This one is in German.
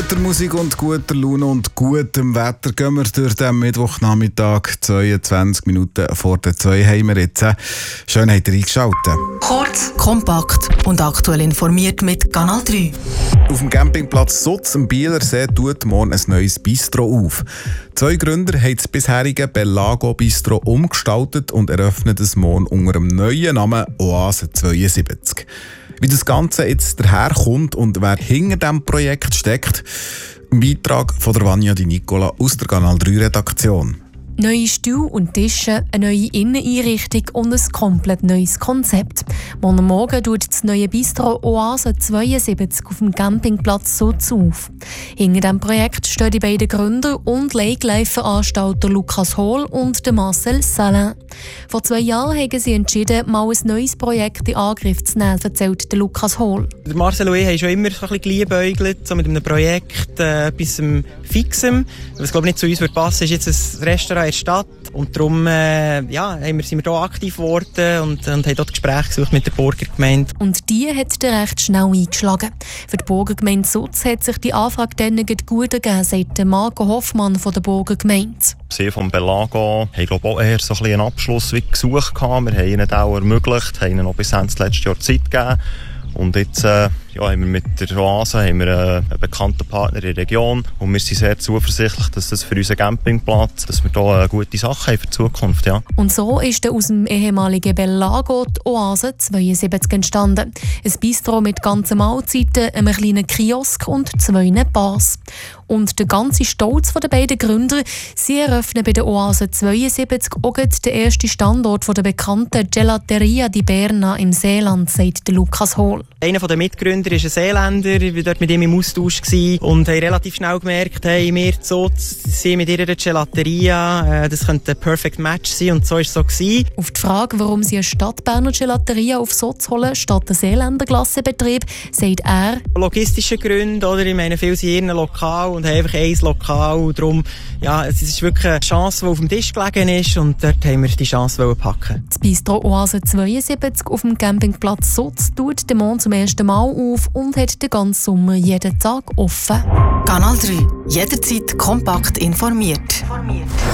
guter Musik und guter Laune und gutem Wetter gehen wir durch den Mittwochnachmittag. 22 Minuten vor der 2 haben wir jetzt. Schön, habt ihr eingeschaltet. Kurz, kompakt und aktuell informiert mit Kanal 3. Auf dem Campingplatz Sutz am Bielersee tut morgen ein neues Bistro auf. 2 Gründer haben das bisherige Bellago Bistro umgestaltet und eröffnen es morgen unter dem neuen Namen Oase 72. Wie das Ganze jetzt daherkommt und wer hinter diesem Projekt steckt, ein Beitrag von der Vania Di Nicola aus der Kanal 3 Redaktion. Neue Stühle und Tische, eine neue Inneneinrichtung und ein komplett neues Konzept. Morgen tut das neue Bistro Oase 72 auf dem Campingplatz Sutz auf. Hinter diesem Projekt stehen die beiden Gründer und Lake-Life-Veranstalter Lukas Hohl und Marcel Salin. Vor 2 Jahren haben sie entschieden, mal ein neues Projekt in Angriff zu nehmen, erzählt Lukas Hohl. Marcel und ich haben schon immer so ein bisschen geliebäugelt, so mit einem Projekt, etwas Fixem. Was glaube ich nicht zu uns passen würde, ist jetzt ein Restaurant in der Stadt. Und darum sind wir hier aktiv geworden und haben dort Gespräche gesucht mit der Burgergemeinde. Und die hat dann recht schnell eingeschlagen. Für die Burgergemeinde Sutz hat sich die Anfrage dann gut ergeben, sagt Marco Hoffmann von der Burgergemeinde. Sie vom Bellago haben glaube ich auch eher so ein bisschen einen Abschluss wie gesucht. Wir haben ihnen auch ermöglicht, haben ihnen noch bis Ende letztes Jahr Zeit gegeben. Und jetzt haben wir mit der Oase einen bekannten Partner in der Region und wir sind sehr zuversichtlich, dass das für unseren Campingplatz, dass wir da gute Sachen haben für die Zukunft. Ja. Und so ist aus dem ehemaligen Bellago die Oase 72 entstanden. Ein Bistro mit ganzen Mahlzeiten, einem kleinen Kiosk und 2 Bars. Und der ganze Stolz der beiden Gründer, sie eröffnen bei der Oase 72 auch den ersten Standort der bekannten Gelateria di Berna im Seeland, sagt Lukas Hohl. Einer der Mitgründer ist ein Seeländer, ich war dort mit ihm im Austausch und haben relativ schnell gemerkt, hey, wir sind mit ihrer Gelateria, das könnte ein Perfect Match sein und so war es so gewesen. Auf die Frage, warum sie eine Stadtberner Gelateria auf Sutz holen, statt einen Seeländer Glassebetrieb, sagt er: Logistische Gründe, oder? Ich meine, viele sind in ihrem Lokal und haben einfach ein Lokal. Und darum, es ist wirklich eine Chance, die auf dem Tisch gelegen ist und dort haben wir die Chance packen. Das Bistro Oase 72 auf dem Campingplatz Sutz tut den Mond zum ersten Mal auf und hat den ganzen Sommer jeden Tag offen. Kanal 3. Jederzeit kompakt informiert.